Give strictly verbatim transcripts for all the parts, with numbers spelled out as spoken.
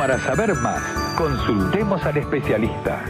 Para saber más, consultemos al especialista.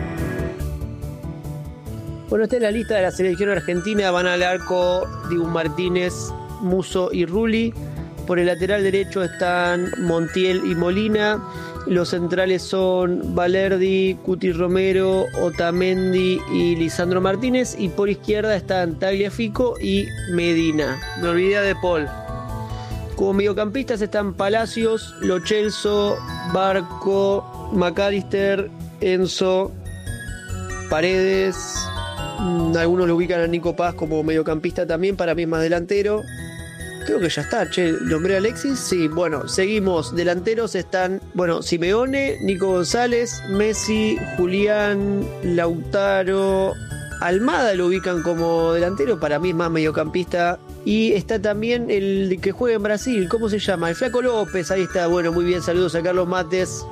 Bueno, esta es la lista de la selección argentina. Van al arco Dibu Martínez, Musso y Rulli. Por el lateral derecho están Montiel y Molina. Los centrales son Valerdi, Cuti Romero, Otamendi y Lisandro Martínez. Y por izquierda están Tagliafico y Medina. Me olvidé de Paul. Como mediocampistas están Palacios, Lo Celso, Barco, McAllister, Enzo, Paredes. Algunos lo ubican a Nico Paz como mediocampista también, para mí es más delantero. Creo que ya está, che, nombré a Alexis. Sí, bueno, seguimos. Delanteros están, bueno, Simeone, Nico González, Messi, Julián, Lautaro. Almada lo ubican como delantero, para mí es más mediocampista. Y está también el que juega en Brasil, ¿cómo se llama? El Flaco López, ahí está, bueno, muy bien, saludos a Carlos Mates.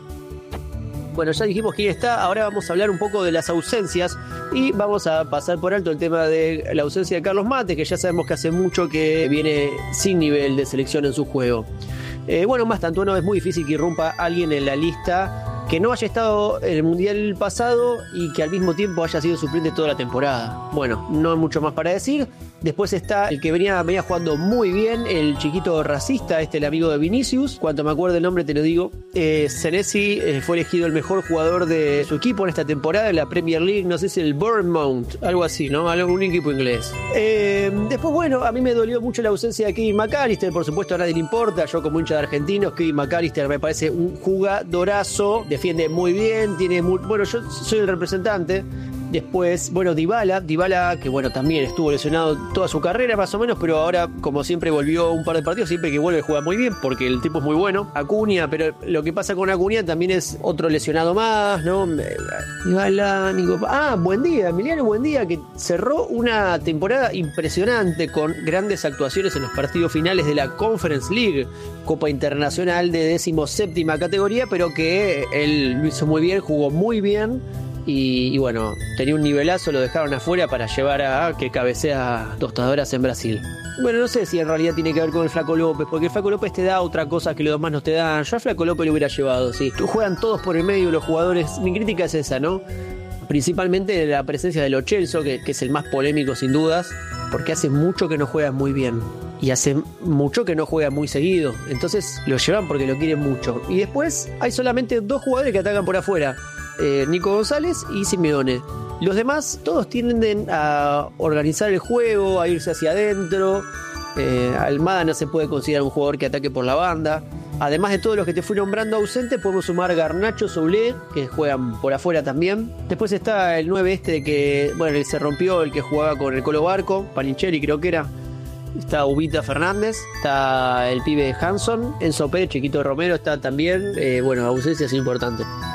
Bueno, ya dijimos quién está, ahora vamos a hablar un poco de las ausencias y vamos a pasar por alto el tema de la ausencia de Carlos Mates, que ya sabemos que hace mucho que viene sin nivel de selección en su juego. Eh, bueno, más tanto, no es muy difícil que irrumpa alguien en la lista que no haya estado en el Mundial pasado y que al mismo tiempo haya sido suplente toda la temporada. Bueno, no hay mucho más para decir. Después está el que venía, venía jugando muy bien, el chiquito racista, este el amigo de Vinicius. Cuanto me acuerdo el nombre te lo digo. Eh, Senesi eh, fue elegido el mejor jugador de su equipo en esta temporada en la Premier League. No sé si el Bournemouth, algo así, ¿no? Algún equipo inglés. Eh, después, bueno, a mí me dolió mucho la ausencia de Kevin McAllister. Por supuesto a nadie le importa. Yo como hincha de argentinos, Kevin McAllister me parece un jugadorazo. Defiende muy bien, tiene muy... Bueno, yo soy el representante. Después, bueno, Dybala, Dybala que bueno, también estuvo lesionado toda su carrera más o menos, pero ahora como siempre volvió un par de partidos, siempre que vuelve juega muy bien porque el tipo es muy bueno. Acuña, pero lo que pasa con Acuña también es otro lesionado más, ¿no? Dybala, Nico... Ah, Buendía, Emiliano Buendía, que cerró una temporada impresionante con grandes actuaciones en los partidos finales de la Conference League, Copa Internacional de decimoséptima categoría, pero que él lo hizo muy bien, jugó muy bien. Y, y bueno, tenía un nivelazo, lo dejaron afuera para llevar a que cabecea tostadoras en Brasil. Bueno, no sé si en realidad tiene que ver con el Flaco López, porque el Flaco López te da otra cosa que los demás no te dan. Yo al Flaco López lo hubiera llevado, sí. Juegan todos por el medio los jugadores. Mi crítica es esa, ¿no? Principalmente la presencia de Lo Celso, que, que es el más polémico sin dudas, porque hace mucho que no juega muy bien. Y hace mucho que no juega muy seguido. Entonces lo llevan porque lo quieren mucho. Y después hay solamente dos jugadores que atacan por afuera. Eh, Nico González y Simeone. Los demás todos tienden a organizar el juego, a irse hacia adentro. eh, Almada no se puede considerar un jugador que ataque por la banda. Además de todos los que te fui nombrando ausentes, podemos sumar Garnacho, Soulé, que juegan por afuera también. Después está el nueve este que, bueno, el que se rompió, el que jugaba con el Colo Barco, Panichelli creo que era. Está Ubita Fernández, está el pibe Hanson, Enzo Pérez, chiquito Romero está también. eh, Bueno, ausencias importantes.